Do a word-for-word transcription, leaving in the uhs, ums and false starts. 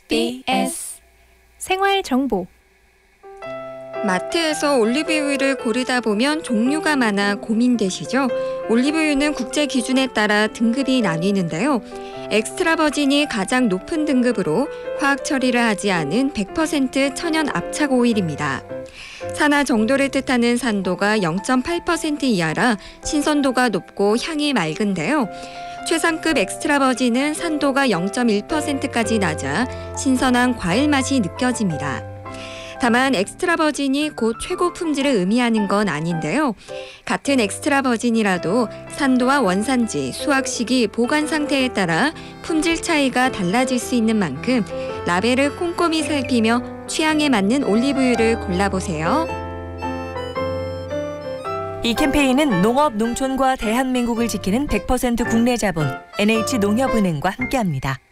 엠비에스 생활정보. 마트에서 올리브유를 고르다 보면 종류가 많아 고민되시죠? 올리브유는 국제 기준에 따라 등급이 나뉘는데요. 엑스트라 버진이 가장 높은 등급으로 화학 처리를 하지 않은 백 퍼센트 천연 압착 오일입니다. 산화 정도를 뜻하는 산도가 영 점 팔 퍼센트 이하라 신선도가 높고 향이 맑은데요. 최상급 엑스트라 버진은 산도가 영 점 일 퍼센트까지 낮아 신선한 과일 맛이 느껴집니다. 다만 엑스트라 버진이 곧 최고 품질을 의미하는 건 아닌데요. 같은 엑스트라 버진이라도 산도와 원산지, 수확 시기, 보관 상태에 따라 품질 차이가 달라질 수 있는 만큼 라벨을 꼼꼼히 살피며 취향에 맞는 올리브유를 골라보세요. 이 캠페인은 농업, 농촌과 대한민국을 지키는 백 퍼센트 국내 자본 엔에이치농협은행과 함께합니다.